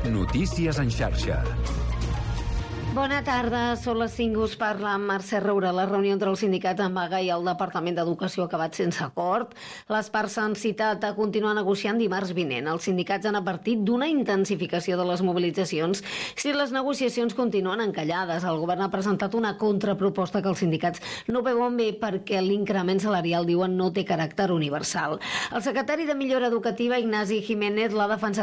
Notícies en xarxa. Bona tarda, són les 5, us parla Mercè Roura. La reunió entre els sindicats en vaga i el Departament d'Educació ha acabat sense acord. Les parts s'han citat a continuar negociant dimarts vinent. Els sindicats han advertit d'una intensificació de les mobilitzacions si les negociacions continuen encallades. El govern ha presentat una contraproposta que els sindicats no veuen bé perquè l'increment salarial, diuen, no té caràcter universal. El secretari de Millora Educativa, Ignasi Jiménez, l'ha defensat